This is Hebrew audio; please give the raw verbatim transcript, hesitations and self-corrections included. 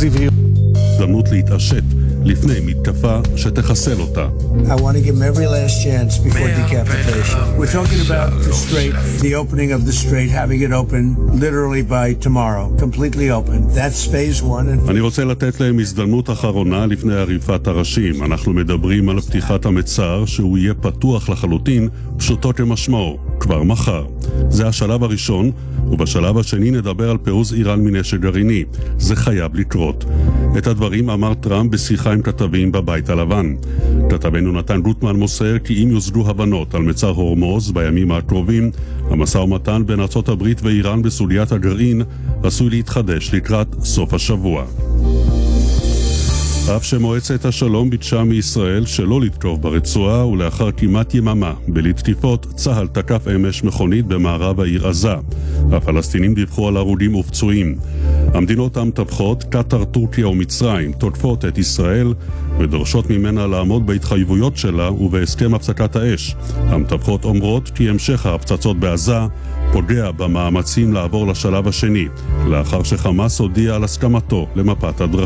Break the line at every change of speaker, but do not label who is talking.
הזדמנות להתעשת לפני מתקפה שתחסל אותה.
I want to give them every last chance before decapitation. We're talking about the strait, the opening of the strait, having it open literally by tomorrow, completely open. That's phase one. And...
אני רוצה לתת להם הזדמנות אחרונה לפני עריפת הראשים. אנחנו מדברים על פתיחת המצר שהוא יהיה פתוח לחלוטין, פשוטו כמשמעו, כבר מחר. זה השלב הראשון, ובשלב השני נדבר על פירוז איראן מנשק גרעיני. זה חייב לקרות. את הדברים אמר טראמפ בשיחה עם כתבים בבית הלבן. כתבנו נתן גוטמן מוסר כי אם יושגו הבנות על מצר הורמוז בימים הקרובים, המשא ומתן בין ארצות הברית ואיראן בסוגיית הגרעין עשוי להתחדש לקראת סוף השבוע. אף שמועצת השלום ביקשה מישראל שלא לתקוף ברצועה, ולאחר כמעט יממה בלתקיפות צה"ל תקף אמש מכונית במערב העיר עזה. הפלסטינים דיווחו על הרוגים ופצועים. המדינות המתווכות, קטר, טורקיה ומצרים, תוקפות את ישראל ודורשות ממנה לעמוד בהתחייבויות שלה ובהסכם הפסקת האש. המתווכות אומרות כי המשך ההפצצות בעזה פוגע במאמצים לעבור לשלב השני, לאחר שחמאס הודיע על הסכמתו למפת הדרכים.